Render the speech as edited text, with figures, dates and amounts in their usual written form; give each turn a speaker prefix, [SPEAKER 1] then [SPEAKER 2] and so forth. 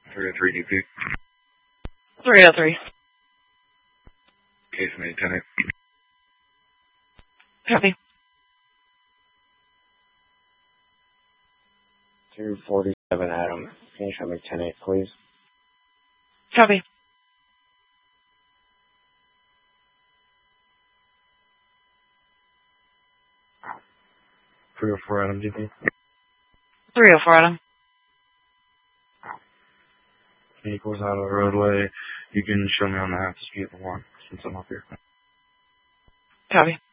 [SPEAKER 1] 303 DP.
[SPEAKER 2] 303.
[SPEAKER 1] Case made 10.
[SPEAKER 2] Copy.
[SPEAKER 3] 247 Adam. Can you show me 10-8, please?
[SPEAKER 2] Copy.
[SPEAKER 1] Three or four Adam DP.
[SPEAKER 2] 304 Adam.
[SPEAKER 1] Equals out of the roadway. You can show me on the half speed of 1 since I'm up here.
[SPEAKER 2] Copy.